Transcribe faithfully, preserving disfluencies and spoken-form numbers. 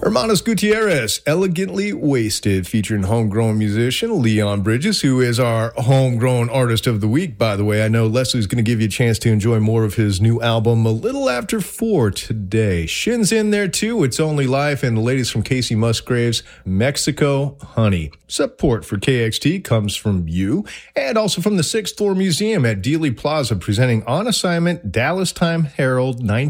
Hermanos Gutierrez, Elegantly Wasted, featuring homegrown musician Leon Bridges, who is our homegrown artist of the week, by the way. I know Leslie's going to give you a chance to enjoy more of his new album a little after four today. Shin's in there too, It's Only Life, and the latest from Casey Musgraves, Mexico Honey. Support for K X T comes from you, and also from the Sixth Floor Museum at Dealey Plaza, presenting On Assignment, Dallas Time Herald,